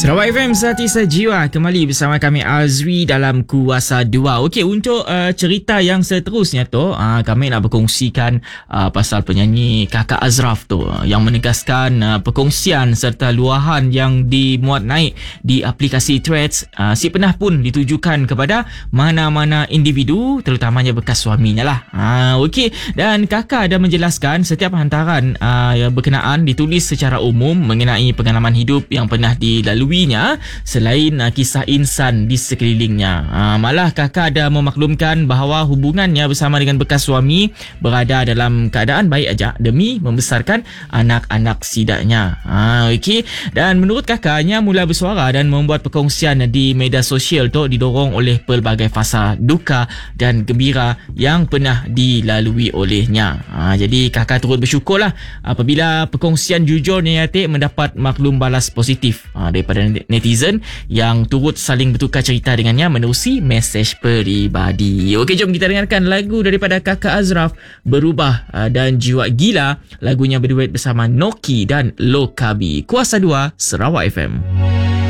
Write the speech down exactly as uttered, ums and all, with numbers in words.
Sarawak F M Sati Sejiwa kembali bersama kami Azwi dalam Kuasa dua. Okey, untuk uh, cerita yang seterusnya tu, uh, kami nak berkongsikan uh, pasal penyanyi Kakak Azraf tu uh, yang menegaskan uh, perkongsian serta luahan yang dimuat naik di aplikasi Threads uh, si pernah pun ditujukan kepada mana-mana individu, terutamanya bekas suaminya lah. Uh, Okey, dan Kakak ada menjelaskan setiap hantaran uh, yang berkenaan ditulis secara umum mengenai pengalaman hidup yang pernah dilalui nya selain uh, kisah insan di sekelilingnya. Uh, malah Kakak ada memaklumkan bahawa hubungannya bersama dengan bekas suami berada dalam keadaan baik aja demi membesarkan anak-anak sidaknya. Uh, Okey, dan menurut Kakaknya mula bersuara dan membuat perkongsian di media sosial tu didorong oleh pelbagai fasa duka dan gembira yang pernah dilalui olehnya. Uh, jadi Kakak turut bersyukurlah apabila perkongsian jujur Niatik mendapat maklum balas positif uh, daripada netizen yang turut saling bertukar cerita dengannya menerusi mesej peribadi. Okey, jom kita dengarkan lagu daripada Kakak Azraf, Berubah dan Jiwa Gila. Lagunya berduet bersama Noki dan Lokabi. Kuasa dua Sarawak F M.